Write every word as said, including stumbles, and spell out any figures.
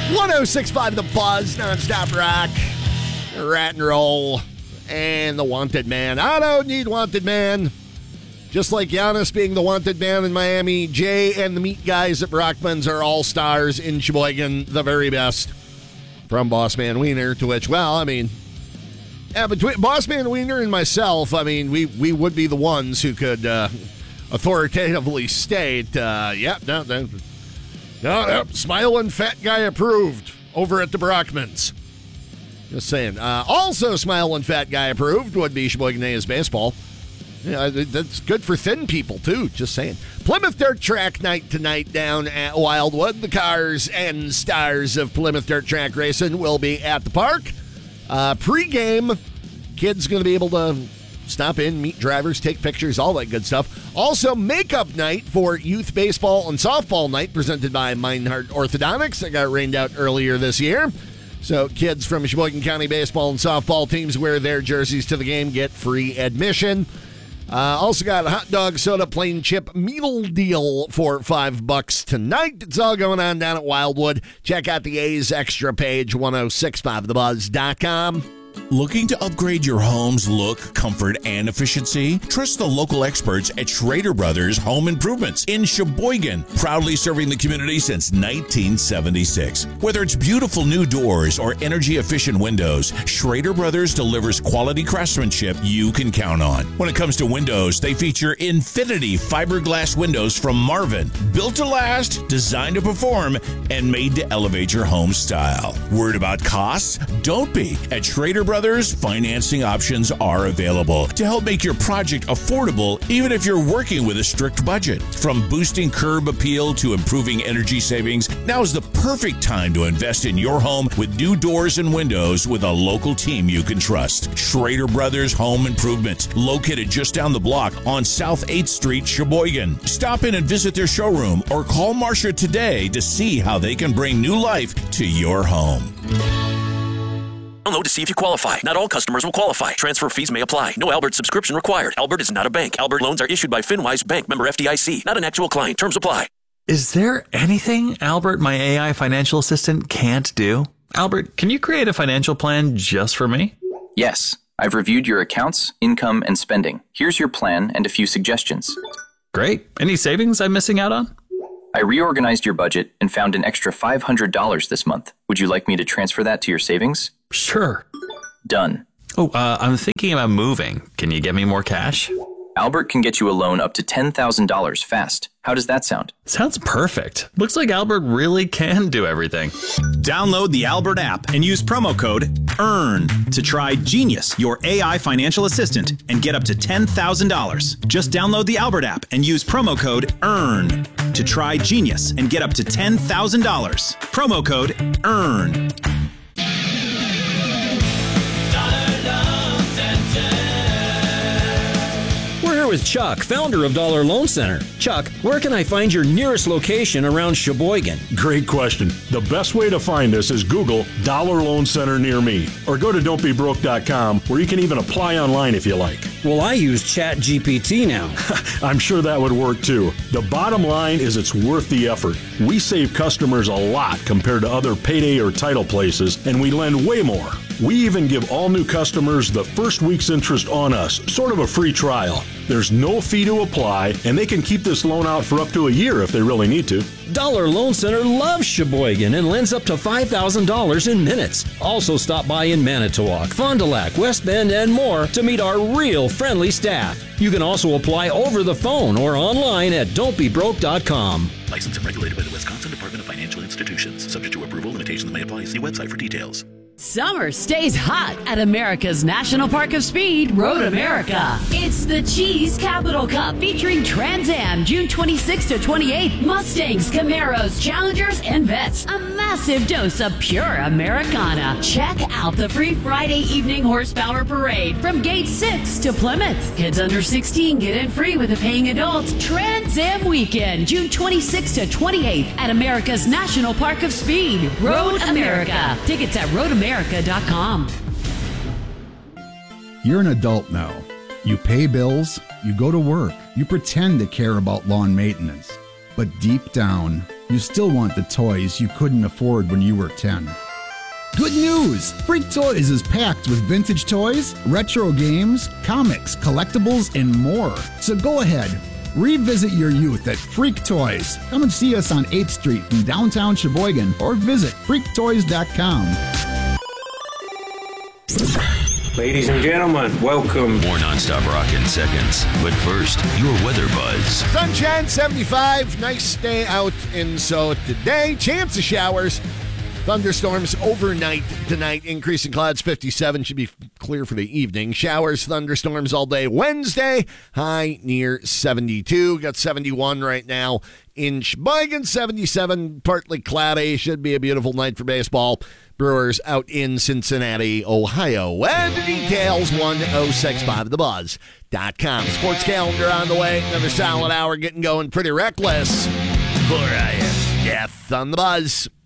one oh six point five The Buzz, nonstop rock, rat and roll, and the wanted man. I don't need wanted man. Just like Giannis being the wanted man in Miami, Jay and the meat guys at Brockman's are all stars in Sheboygan, the very best. From Boss Man Wiener, to which, well, I mean, yeah, between Boss Man Wiener and myself, I mean, we, we would be the ones who could uh, authoritatively state, uh, yeah, no, no, no, no, smiling fat guy approved over at the Brockmans. Just saying. Uh, also smiling fat guy approved would be Sheboygan A's baseball. Yeah, that's good for thin people, too. Just saying. Plymouth Dirt Track night tonight down at Wildwood. The cars and stars of Plymouth Dirt Track Racing will be at the park. Uh, pre-game, kids going to be able to stop in, meet drivers, take pictures, all that good stuff. Also, makeup night for youth baseball and softball night presented by Meinhardt Orthodontics. That got rained out earlier this year. So kids from Sheboygan County baseball and softball teams wear their jerseys to the game, get free admission. Uh, also got a hot dog, soda, plain chip meal deal for five bucks tonight. It's all going on down at Wildwood. Check out the A's Extra page, ten sixty-five the buzz dot com. Looking to upgrade your home's look, comfort, and efficiency? Trust the local experts at Schrader Brothers Home Improvements in Sheboygan, proudly serving the community since nineteen seventy-six. Whether it's beautiful new doors or energy-efficient windows, Schrader Brothers delivers quality craftsmanship you can count on. When it comes to windows, they feature Infinity fiberglass windows from Marvin, built to last, designed to perform, and made to elevate your home style. Worried about costs? Don't be. At Schrader Brothers, financing options are available to help make your project affordable even if you're working with a strict budget. From boosting curb appeal to improving energy savings, now is the perfect time to invest in your home with new doors and windows with a local team you can trust. Schrader Brothers Home Improvement, located just down the block on South eighth Street, Sheboygan. Stop in and visit their showroom or call Marcia today to see how they can bring new life to your home. Download to see if you qualify. Not all customers will qualify. Transfer fees may apply. No Albert subscription required. Albert is not a bank. Albert loans are issued by FinWise Bank, member F D I C. Not an actual client. Terms apply. Is there anything Albert, my A I financial assistant, can't do? Albert, can you create a financial plan just for me? Yes. I've reviewed your accounts, income, and spending. Here's your plan and a few suggestions. Great. Any savings I'm missing out on? I reorganized your budget and found an extra five hundred dollars this month. Would you like me to transfer that to your savings? Sure. Done. Oh, uh, I'm thinking about moving. Can you get me more cash? Albert can get you a loan up to ten thousand dollars fast. How does that sound? Sounds perfect. Looks like Albert really can do everything. Download the Albert app and use promo code EARN to try Genius, your A I financial assistant, and get up to ten thousand dollars. Just download the Albert app and use promo code EARN to try Genius and get up to ten thousand dollars. Promo code EARN. With Chuck, founder of Dollar Loan Center. Chuck, where can I find your nearest location around Sheboygan? Great question. The best way to find us is Google Dollar Loan Center near me, or go to don't be broke dot com, where you can even apply online if you like. Well, I use Chat G P T now. I'm sure that would work too. The bottom line is it's worth the effort. We save customers a lot compared to other payday or title places, and we lend way more. We even give all new customers the first week's interest on us, sort of a free trial. There's no fee to apply, and they can keep this loan out for up to a year if they really need to. Dollar Loan Center loves Sheboygan and lends up to five thousand dollars in minutes. Also stop by in Manitowoc, Fond du Lac, West Bend, and more to meet our real friendly staff. You can also apply over the phone or online at don't be broke dot com. Licensed and regulated by the Wisconsin Department of Financial Institutions. Subject to approval, limitations may apply. See website for details. Summer stays hot at America's National Park of Speed, Road America. It's the Cheese Capital Cup featuring Trans Am June twenty-sixth to twenty-eighth, Mustangs, Camaros, Challengers, and Vets. A massive dose of pure Americana. Check out the free Friday evening horsepower parade from Gate six to Plymouth. Kids under sixteen get in free with a paying adult. Trans Am Weekend, June twenty-sixth to twenty-eighth at America's National Park of Speed, Road America. Tickets at road america dot com. You're an adult now. You pay bills, you go to work, you pretend to care about lawn maintenance. But deep down, you still want the toys you couldn't afford when you were ten. Good news! Freak Toys is packed with vintage toys, retro games, comics, collectibles, and more. So go ahead, revisit your youth at Freak Toys. Come and see us on eighth Street in downtown Sheboygan or visit freak toys dot com. Ladies and gentlemen, welcome. More nonstop rock in seconds. But first, your weather buzz. Sunshine, seventy-five. Nice day out in so today. Chance of showers. Thunderstorms overnight tonight. Increasing clouds, fifty-seven. Should be clear for the evening. Showers, thunderstorms all day. Wednesday, high near seventy-two. Got seventy-one right now in Sheboygan. seventy-seven, partly cloudy. Should be a beautiful night for baseball. Brewers out in Cincinnati, Ohio. And the details, one oh six five the buzz dot com. Sports calendar on the way. Another solid hour getting going. Pretty reckless. For uh, Death on the Buzz.